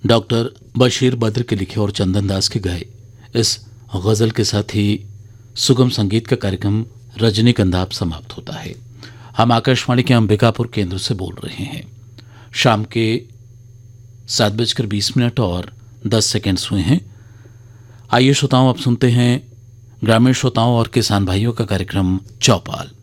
Doctor Bashir Badr के लिखे और चंदन दास के गाए इस गज़ल के साथ ही सुगम संगीत का कार्यक्रम रजनीगंधा समाप्त होता है। हम आकाशवाणी के अंबिकापुर केंद्र से बोल रहे हैं। शाम के 7:20 और 10 सेकेंड हुए हैं। आइए श्रोताओं, अब सुनते हैं ग्रामीण श्रोताओं और किसान भाइयों का कार्यक्रम चौपाल।